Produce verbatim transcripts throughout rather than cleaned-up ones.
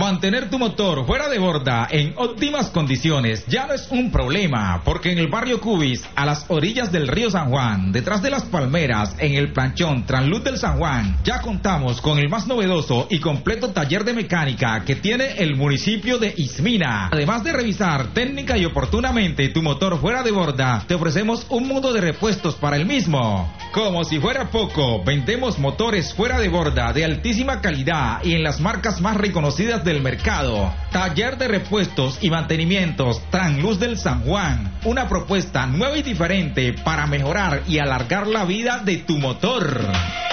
Mantener tu motor fuera de borda en óptimas condiciones ya no es un problema, porque en el barrio Cubis, a las orillas del río San Juan, detrás de las palmeras, en el planchón Transluz del San Juan, ya contamos con el más novedoso y completo taller de mecánica que tiene el municipio de Ismina. Además de revisar técnica y oportunamente tu motor fuera de borda, te ofrecemos un mundo de repuestos para el mismo. Como si fuera poco, vendemos motores fuera de borda de altísima calidad y en las marcas más reconocidas del mercado. Taller de repuestos y mantenimientos Transluz del San Juan, una propuesta nueva y diferente para mejorar y alargar la vida de tu motor.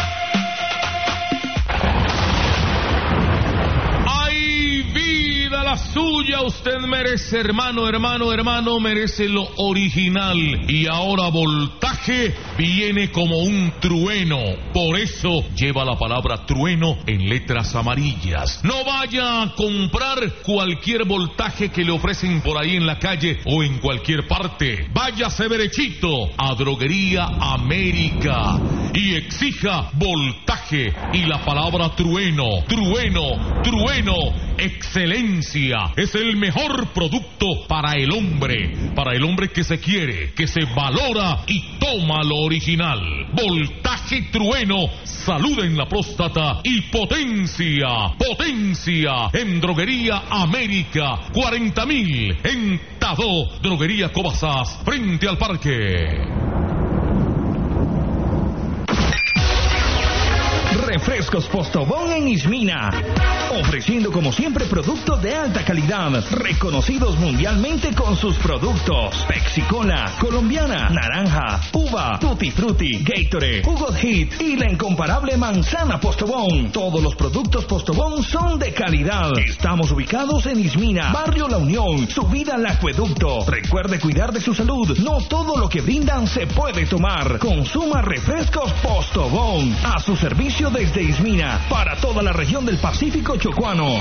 La suya, usted merece, hermano, hermano, hermano, merece lo original. Y ahora Voltaje viene como un trueno. Por eso lleva la palabra trueno en letras amarillas. No vaya a comprar cualquier Voltaje que le ofrecen por ahí en la calle o en cualquier parte. Váyase derechito a Droguería América y exija Voltaje y la palabra trueno, trueno, trueno, excelencia. Es el mejor producto para el hombre, para el hombre que se quiere, que se valora y toma lo original. Voltaje Trueno, salud en la próstata y potencia, potencia en Droguería América, cuarenta mil en Tadó, Droguería Cobasas, frente al parque. Refrescos Postobón en Ismina, ofreciendo como siempre productos de alta calidad, reconocidos mundialmente con sus productos: Pepsi Cola, colombiana, naranja, uva, Tutti Frutti, Gatorade, Jugo Hit y la incomparable manzana Postobón. Todos los productos Postobón son de calidad. Estamos ubicados en Ismina, Barrio La Unión, subida al acueducto. Recuerde cuidar de su salud, no todo lo que brindan se puede tomar. Consuma refrescos Postobón, a su servicio desde Ismina, para toda la región del Pacífico Chocuano.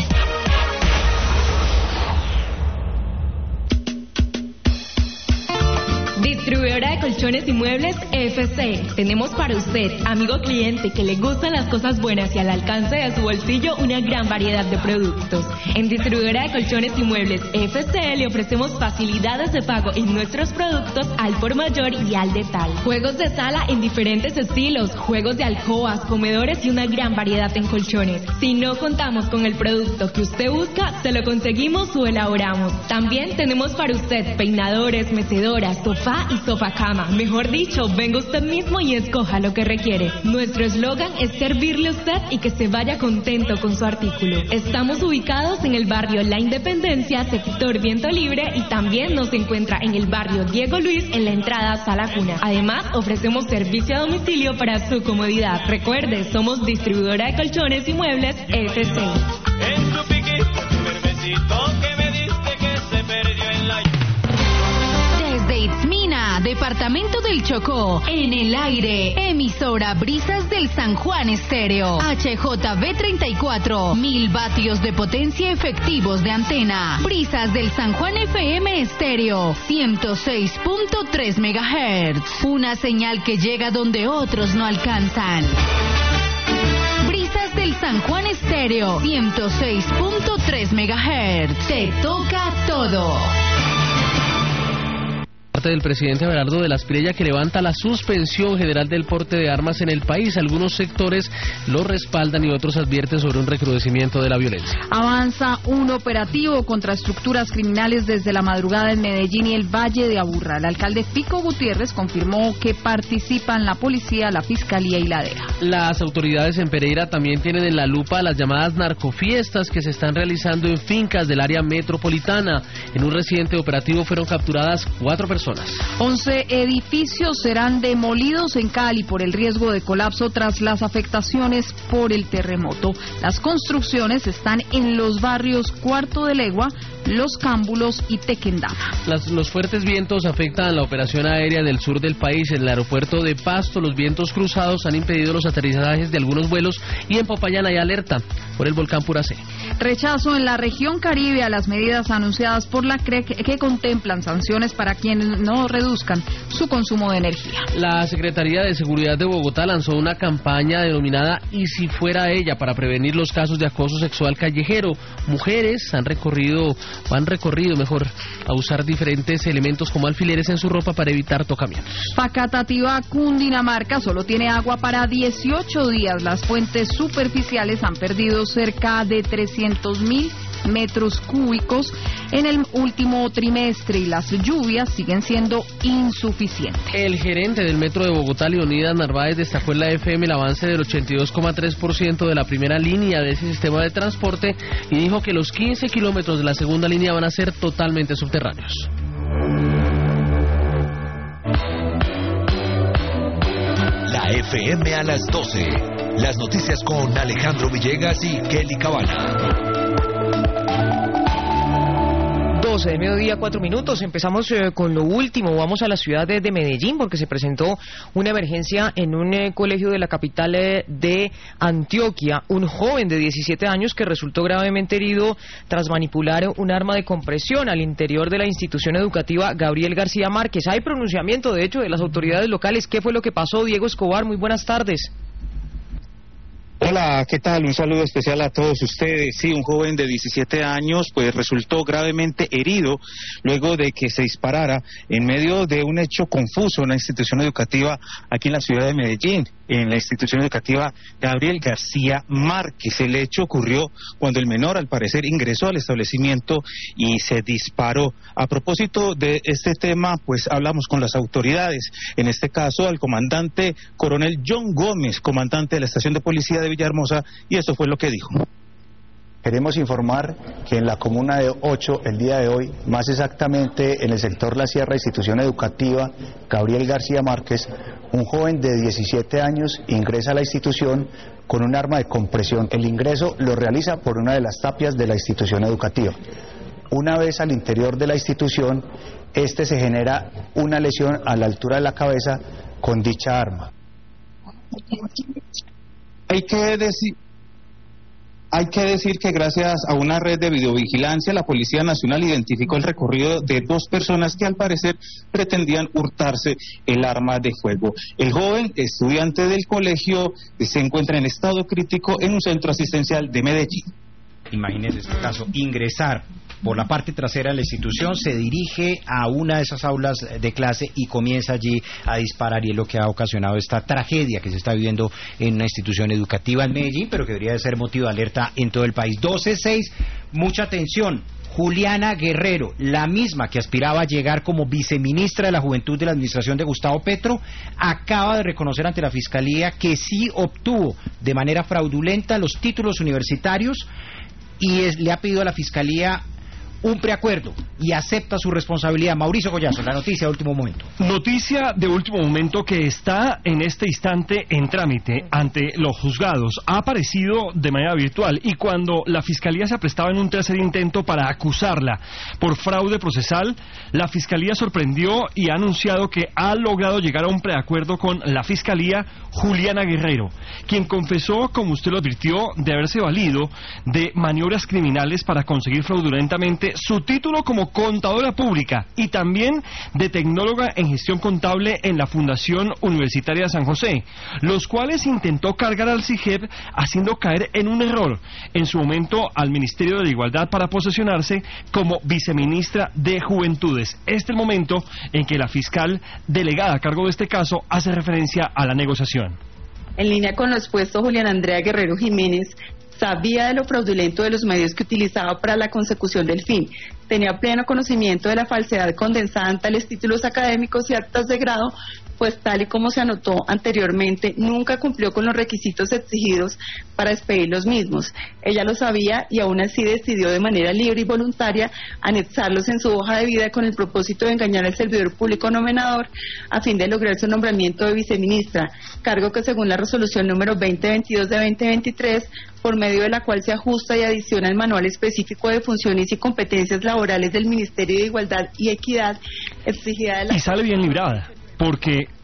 Distribuidora de colchones y muebles F C. Tenemos para usted, amigo cliente, que le gustan las cosas buenas y al alcance de su bolsillo, una gran variedad de productos. En Distribuidora de colchones y muebles F C le ofrecemos facilidades de pago en nuestros productos al por mayor y al detal. Juegos de sala en diferentes estilos, juegos de alcobas, comedores y una gran variedad en colchones. Si no contamos con el producto que usted busca, se lo conseguimos o elaboramos. También tenemos para usted peinadores, mecedoras, sofá y sofá cama. Mejor dicho, venga usted mismo y escoja lo que requiere. Nuestro eslogan es servirle a usted y que se vaya contento con su artículo. Estamos ubicados en el barrio La Independencia, sector Viento Libre, y también nos encuentra en el barrio Diego Luis, en la entrada a Sala Cuna. Además, ofrecemos servicio a domicilio para su comodidad. Recuerde, somos distribuidora de colchones y muebles F C. En tu piquito, bebecito que me diste que se perdió en la... Desde Itzmina, departamento del Chocó, en el aire, emisora Brisas del San Juan Estéreo, H J V treinta y cuatro, mil vatios de potencia efectivos de antena. Brisas del San Juan F M Estéreo, ciento seis punto tres megahertz, una señal que llega donde otros no alcanzan. Brisas del San Juan Estéreo, ciento seis punto tres megahertz, te toca todo. Del presidente Abelardo de la Espriella, que levanta la suspensión general del porte de armas en el país. Algunos sectores lo respaldan y otros advierten sobre un recrudecimiento de la violencia. Avanza un operativo contra estructuras criminales desde la madrugada en Medellín y el Valle de Aburrá. El alcalde Pico Gutiérrez confirmó que participan la policía, la fiscalía y la D E A. Las autoridades en Pereira también tienen en la lupa las llamadas narcofiestas que se están realizando en fincas del área metropolitana. En un reciente operativo fueron capturadas cuatro personas. once edificios serán demolidos en Cali por el riesgo de colapso tras las afectaciones por el terremoto. Las construcciones están en los barrios Cuarto de Legua, Los Cámbulos y Tequendama. Las, los fuertes vientos afectan la operación aérea del sur del país. En el aeropuerto de Pasto, los vientos cruzados han impedido los aterrizajes de algunos vuelos y en Popayán hay alerta por el volcán Puracé. Rechazo en la región Caribe a las medidas anunciadas por la C R E C que contemplan sanciones para quienes reduzcan, no reduzcan su consumo de energía. La Secretaría de Seguridad de Bogotá lanzó una campaña denominada "Y si fuera ella" para prevenir los casos de acoso sexual callejero. Mujeres han recorrido, o han recorrido mejor, a usar diferentes elementos como alfileres en su ropa para evitar tocamientos. Facatativá, Cundinamarca, solo tiene agua para dieciocho días. Las fuentes superficiales han perdido cerca de trescientos mil metros cúbicos en el último trimestre y las lluvias siguen siendo insuficientes. El gerente del Metro de Bogotá, Leonidas Narváez, destacó en la F M el avance del ochenta y dos coma tres por ciento de la primera línea de ese sistema de transporte y dijo que los quince kilómetros de la segunda línea van a ser totalmente subterráneos. La F M a las doce. Las noticias con Alejandro Villegas y Kelly Cabana. doce de mediodía, cuatro minutos. Empezamos eh, con lo último. Vamos a la ciudad de, de Medellín porque se presentó una emergencia en un eh, colegio de la capital eh, de Antioquia. Un joven de diecisiete años que resultó gravemente herido tras manipular un arma de compresión al interior de la institución educativa Gabriel García Márquez. Hay pronunciamiento, de hecho, de las autoridades locales. ¿Qué fue lo que pasó? Diego Escobar, muy buenas tardes. Hola, ¿qué tal? Un saludo especial a todos ustedes. Sí, un joven de diecisiete años pues resultó gravemente herido luego de que se disparara en medio de un hecho confuso en la institución educativa aquí en la ciudad de Medellín, en la institución educativa Gabriel García Márquez. El hecho ocurrió cuando el menor, al parecer, ingresó al establecimiento y se disparó. A propósito de este tema, pues hablamos con las autoridades, en este caso al comandante coronel John Gómez, comandante de la estación de policía de Villahermosa, y esto fue lo que dijo. Queremos informar que en la comuna de Ocho, el día de hoy, más exactamente en el sector La Sierra, institución educativa Gabriel García Márquez, un joven de diecisiete años ingresa a la institución con un arma de compresión. El ingreso lo realiza por una de las tapias de la institución educativa. Una vez al interior de la institución, este se genera una lesión a la altura de la cabeza con dicha arma. Hay que decir... Hay que decir que gracias a una red de videovigilancia, la Policía Nacional identificó el recorrido de dos personas que al parecer pretendían hurtarse el arma de fuego. El joven, estudiante del colegio, se encuentra en estado crítico en un centro asistencial de Medellín. Imagínense este caso, ingresar por la parte trasera de la institución, se dirige a una de esas aulas de clase y comienza allí a disparar, y es lo que ha ocasionado esta tragedia que se está viviendo en una institución educativa en Medellín, pero que debería de ser motivo de alerta en todo el país. doce seis, mucha atención. Juliana Guerrero, la misma que aspiraba a llegar como viceministra de la Juventud de la administración de Gustavo Petro, acaba de reconocer ante la Fiscalía que sí obtuvo de manera fraudulenta los títulos universitarios y es, le ha pedido a la Fiscalía un preacuerdo y acepta su responsabilidad. Mauricio Collazo, la noticia de último momento. Noticia de último momento que está en este instante en trámite ante los juzgados. Ha aparecido de manera virtual y cuando la Fiscalía se prestaba en un tercer intento para acusarla por fraude procesal, la Fiscalía sorprendió y ha anunciado que ha logrado llegar a un preacuerdo con la Fiscalía Juliana Guerrero, quien confesó, como usted lo advirtió, de haberse valido de maniobras criminales para conseguir fraudulentamente su título como contadora pública y también de tecnóloga en gestión contable en la Fundación Universitaria de San José, los cuales intentó cargar al SIGEP haciendo caer en un error en su momento al Ministerio de la Igualdad para posesionarse como viceministra de Juventudes. Este es el momento en que la fiscal delegada a cargo de este caso hace referencia a la negociación. En línea con lo expuesto, Julián Andrea Guerrero Jiménez sabía de lo fraudulento de los medios que utilizaba para la consecución del fin. Tenía pleno conocimiento de la falsedad condensada en tales títulos académicos y actas de grado, pues tal y como se anotó anteriormente, nunca cumplió con los requisitos exigidos para expedir los mismos. Ella lo sabía y aún así decidió de manera libre y voluntaria anexarlos en su hoja de vida con el propósito de engañar al servidor público nominador a fin de lograr su nombramiento de viceministra, cargo que según la resolución número veinte veintidós de veinte veintitrés, por medio de la cual se ajusta y adiciona el manual específico de funciones y competencias laborales del Ministerio de Igualdad y Equidad, exigida de la... Y sale bien librada, porque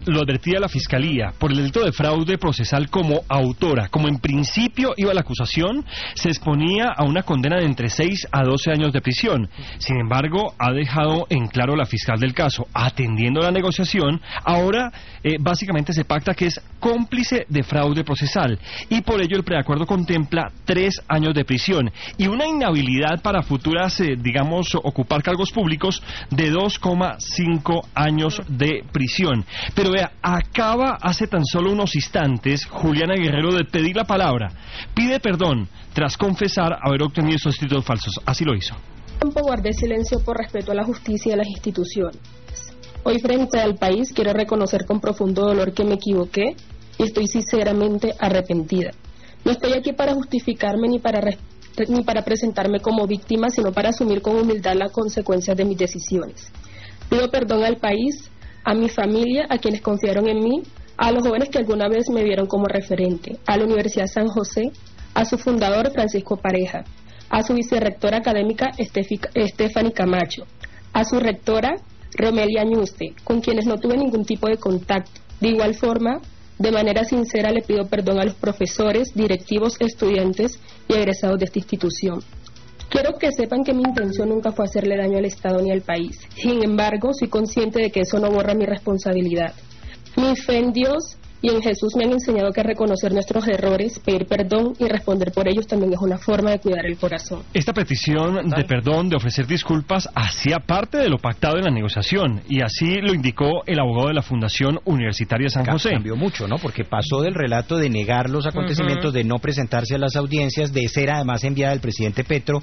lo advertía la Fiscalía, por el delito de fraude procesal como autora. Como en principio iba la acusación, se exponía a una condena de entre seis a doce años de prisión. Sin embargo, ha dejado en claro la fiscal del caso, atendiendo la negociación, ahora eh, básicamente se pacta que es cómplice de fraude procesal y por ello el preacuerdo contempla tres años de prisión y una inhabilidad para futuras, eh, digamos, ocupar cargos públicos de dos coma cinco años de prisión. Pero vea, acaba hace tan solo unos instantes Juliana Guerrero de pedir la palabra, pide perdón tras confesar haber obtenido esos títulos falsos. Así lo hizo. Tiempo guardé silencio por respeto a la justicia y a las instituciones. Hoy frente al país quiero reconocer con profundo dolor que me equivoqué y estoy sinceramente arrepentida. No estoy aquí para justificarme ni para, ni para presentarme como víctima, sino para asumir con humildad las consecuencias de mis decisiones. Pido perdón al país, a mi familia, a quienes confiaron en mí, a los jóvenes que alguna vez me vieron como referente, a la Universidad San José, a su fundador Francisco Pareja, a su vicerrectora académica Stephanie Camacho, a su rectora Romelia Añuste, con quienes no tuve ningún tipo de contacto. De igual forma, de manera sincera le pido perdón a los profesores, directivos, estudiantes y egresados de esta institución. Quiero que sepan que mi intención nunca fue hacerle daño al Estado ni al país. Sin embargo, soy consciente de que eso no borra mi responsabilidad. Mi fe en Dios y en Jesús me han enseñado que reconocer nuestros errores, pedir perdón y responder por ellos también es una forma de cuidar el corazón. Esta petición de perdón, de ofrecer disculpas, hacía parte de lo pactado en la negociación y así lo indicó el abogado de la Fundación Universitaria San José. Cambió mucho, ¿no? Porque pasó del relato de negar los acontecimientos, uh-huh. de no presentarse a las audiencias, de ser además enviada del presidente Petro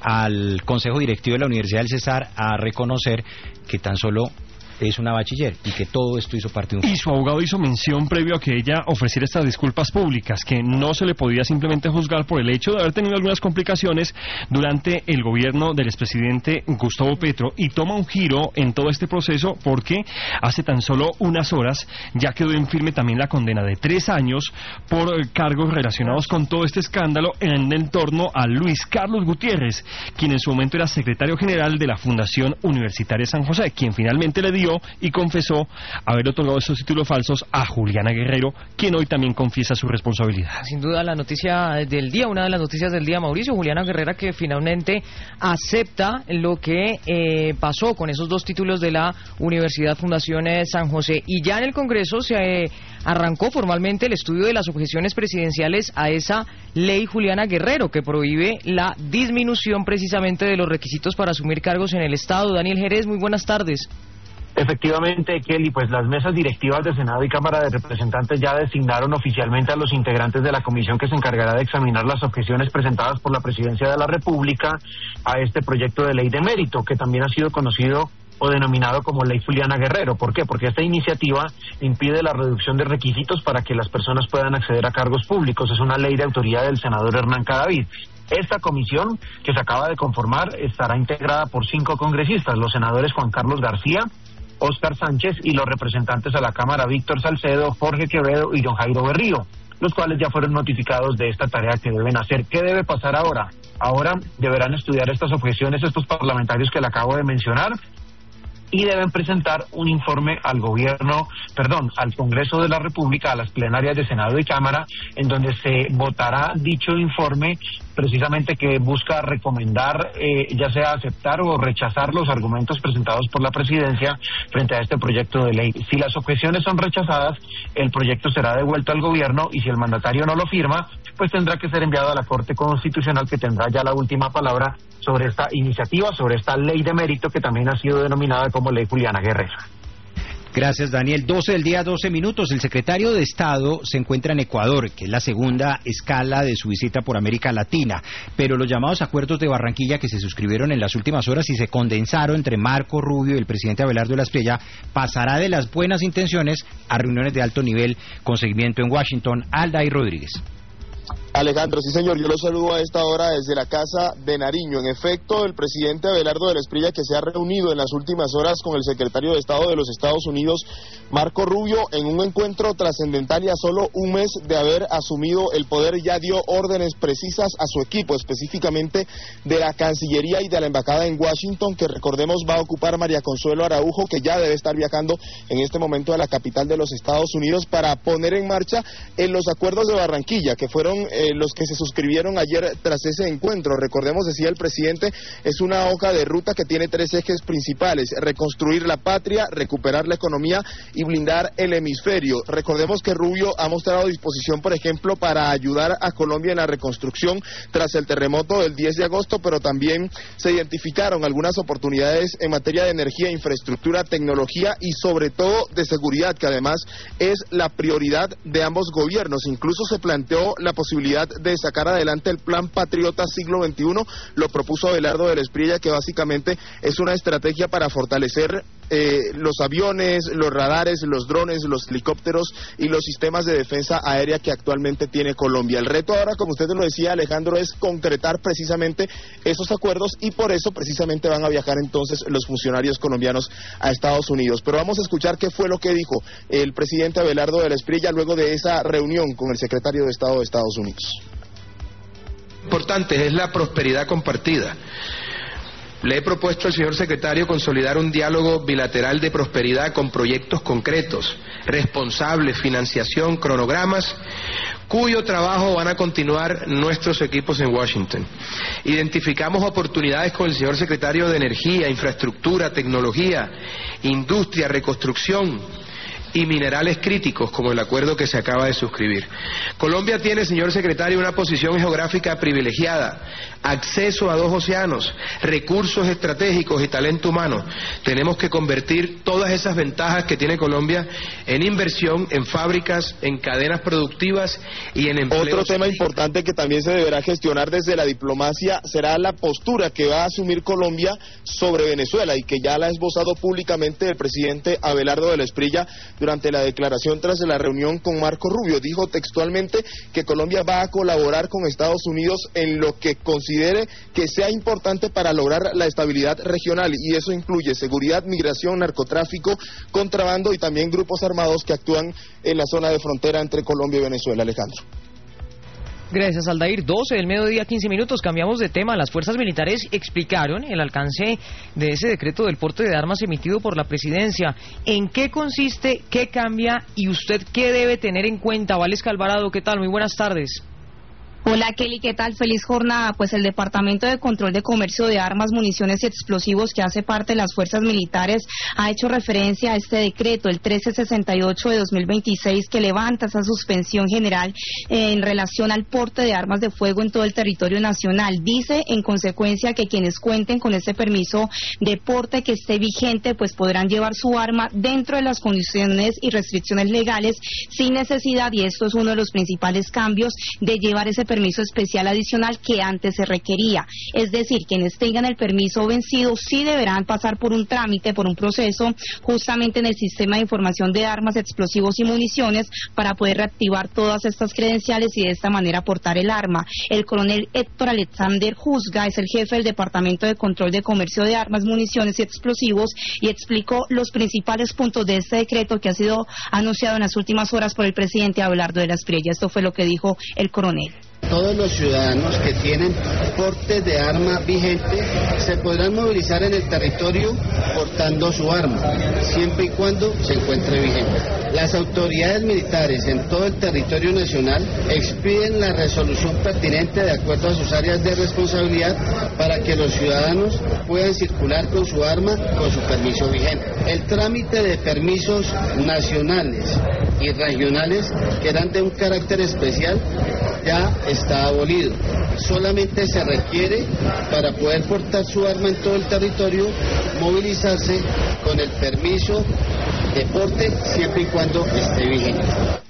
al Consejo Directivo de la Universidad del Cesar a reconocer que tan solo es una bachiller y que todo esto hizo parte de un... Y su abogado hizo mención previo a que ella ofreciera estas disculpas públicas, que no se le podía simplemente juzgar por el hecho de haber tenido algunas complicaciones durante el gobierno del expresidente Gustavo Petro, y toma un giro en todo este proceso porque hace tan solo unas horas ya quedó en firme también la condena de tres años por cargos relacionados con todo este escándalo en el torno a Luis Carlos Gutiérrez, quien en su momento era secretario general de la Fundación Universitaria San José, quien finalmente le dio y confesó haber otorgado esos títulos falsos a Juliana Guerrero, quien hoy también confiesa su responsabilidad. Sin duda la noticia del día, una de las noticias del día, Mauricio, Juliana Guerrero, que finalmente acepta lo que eh, pasó con esos dos títulos de la Universidad Fundación San José. Y ya en el Congreso se eh, arrancó formalmente el estudio de las objeciones presidenciales a esa ley, Juliana Guerrero, que prohíbe la disminución precisamente de los requisitos para asumir cargos en el Estado. Daniel Jerez, muy buenas tardes. Efectivamente, Kelly, pues las mesas directivas de Senado y Cámara de Representantes ya designaron oficialmente a los integrantes de la comisión que se encargará de examinar las objeciones presentadas por la Presidencia de la República a este proyecto de ley de mérito, que también ha sido conocido o denominado como Ley Juliana Guerrero. ¿Por qué? Porque esta iniciativa impide la reducción de requisitos para que las personas puedan acceder a cargos públicos. Es una ley de autoría del senador Hernán Cadavid. Esta comisión, que se acaba de conformar, estará integrada por cinco congresistas, los senadores Juan Carlos García, Óscar Sánchez y los representantes a la Cámara Víctor Salcedo, Jorge Quevedo y John Jairo Berrío, los cuales ya fueron notificados de esta tarea que deben hacer. ¿Qué debe pasar ahora? Ahora deberán estudiar estas objeciones estos parlamentarios que le acabo de mencionar y deben presentar un informe al gobierno, perdón, al Congreso de la República, a las plenarias de Senado y Cámara, en donde se votará dicho informe, precisamente que busca recomendar, eh, ya sea aceptar o rechazar los argumentos presentados por la Presidencia frente a este proyecto de ley. Si las objeciones son rechazadas, el proyecto será devuelto al gobierno y si el mandatario no lo firma, pues tendrá que ser enviado a la Corte Constitucional, que tendrá ya la última palabra sobre esta iniciativa, sobre esta ley de mérito que también ha sido denominada como Ley Juliana Guerrero. Gracias, Daniel. doce del día, doce minutos. El secretario de Estado se encuentra en Ecuador, que es la segunda escala de su visita por América Latina. Pero los llamados acuerdos de Barranquilla que se suscribieron en las últimas horas y se condensaron entre Marco Rubio y el presidente Abelardo Lasprilla pasará de las buenas intenciones a reuniones de alto nivel con seguimiento en Washington. Aldair Rodríguez. Alejandro, sí señor, yo lo saludo a esta hora desde la Casa de Nariño. En efecto, el presidente Abelardo de la Espriella, que se ha reunido en las últimas horas con el secretario de Estado de los Estados Unidos, Marco Rubio, en un encuentro trascendental y a solo un mes de haber asumido el poder, ya dio órdenes precisas a su equipo, específicamente de la Cancillería y de la Embajada en Washington, que recordemos va a ocupar María Consuelo Araujo, que ya debe estar viajando en este momento a la capital de los Estados Unidos para poner en marcha en los acuerdos de Barranquilla, que fueron eh, los que se suscribieron ayer tras ese encuentro. Recordemos, decía el presidente, es una hoja de ruta que tiene tres ejes principales: reconstruir la patria, recuperar la economía y blindar el hemisferio. Recordemos que Rubio ha mostrado disposición, por ejemplo, para ayudar a Colombia en la reconstrucción tras el terremoto del diez de agosto, pero también se identificaron algunas oportunidades en materia de energía, infraestructura, tecnología y sobre todo de seguridad, que además es la prioridad de ambos gobiernos. Incluso se planteó la posibilidad de sacar adelante el Plan Patriota Siglo veintiuno, lo propuso Abelardo de la Espriella, que básicamente es una estrategia para fortalecer eh, los aviones, los radares, los drones, los helicópteros y los sistemas de defensa aérea que actualmente tiene Colombia. El reto ahora, como usted lo decía, Alejandro, es concretar precisamente esos acuerdos y por eso precisamente van a viajar entonces los funcionarios colombianos a Estados Unidos. Pero vamos a escuchar qué fue lo que dijo el presidente Abelardo de la Espriella luego de esa reunión con el secretario de Estado de Estados Unidos. Importante es la prosperidad compartida. Le he propuesto al señor secretario consolidar un diálogo bilateral de prosperidad con proyectos concretos, responsables, financiación, cronogramas, cuyo trabajo van a continuar nuestros equipos en Washington. Identificamos oportunidades con el señor secretario de Energía, Infraestructura, Tecnología, Industria, Reconstrucción y minerales críticos, como el acuerdo que se acaba de suscribir. Colombia tiene, señor secretario, una posición geográfica privilegiada, acceso a dos océanos, recursos estratégicos y talento humano. Tenemos que convertir todas esas ventajas que tiene Colombia en inversión, en fábricas, en cadenas productivas y en empleos. Otro tema importante que también se deberá gestionar desde la diplomacia será la postura que va a asumir Colombia sobre Venezuela y que ya la ha esbozado públicamente el presidente Abelardo de la Espriella durante la declaración tras la reunión con Marco Rubio. Dijo textualmente que Colombia va a colaborar con Estados Unidos en lo que considere que sea importante para lograr la estabilidad regional, y eso incluye seguridad, migración, narcotráfico, contrabando y también grupos armados que actúan en la zona de frontera entre Colombia y Venezuela. Alejandro. Gracias, Aldair. doce del mediodía, quince minutos. Cambiamos de tema. Las fuerzas militares explicaron el alcance de ese decreto del porte de armas emitido por la presidencia. ¿En qué consiste? ¿Qué cambia? ¿Y usted qué debe tener en cuenta? Vales Calvarado, ¿qué tal? Muy buenas tardes. Hola Kelly, ¿qué tal? Feliz jornada. Pues el Departamento de Control de Comercio de Armas, Municiones y Explosivos, que hace parte de las fuerzas militares, ha hecho referencia a este decreto, el trece sesenta y ocho de dos mil veintiséis, que levanta esa suspensión general en relación al porte de armas de fuego en todo el territorio nacional. Dice, en consecuencia, que quienes cuenten con ese permiso de porte que esté vigente, pues podrán llevar su arma dentro de las condiciones y restricciones legales, sin necesidad, y esto es uno de los principales cambios, de llevar ese permiso especial adicional que antes se requería. Es decir, quienes tengan el permiso vencido sí deberán pasar por un trámite, por un proceso, justamente en el Sistema de Información de Armas, Explosivos y Municiones, para poder reactivar todas estas credenciales y de esta manera portar el arma. El coronel Héctor Alexander Juzga es el jefe del Departamento de Control de Comercio de Armas, Municiones y Explosivos, y explicó los principales puntos de este decreto que ha sido anunciado en las últimas horas por el presidente Abelardo de la Espriella. Esto fue lo que dijo el coronel. Todos los ciudadanos que tienen porte de arma vigente se podrán movilizar en el territorio portando su arma, siempre y cuando se encuentre vigente. Las autoridades militares en todo el territorio nacional expiden la resolución pertinente de acuerdo a sus áreas de responsabilidad para que los ciudadanos puedan circular con su arma con su permiso vigente. El trámite de permisos nacionales y regionales, que eran de un carácter especial, ya está abolido. Solamente se requiere, para poder portar su arma en todo el territorio, movilizarse con el permiso de porte siempre y cuando esté vigente.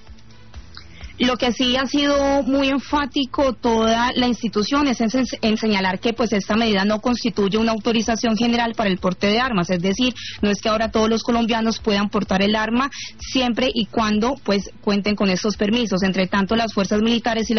Lo que sí ha sido muy enfático toda la institución es en, en señalar que pues esta medida no constituye una autorización general para el porte de armas, es decir, no es que ahora todos los colombianos puedan portar el arma siempre y cuando pues cuenten con estos permisos. Entre tanto, las fuerzas militares y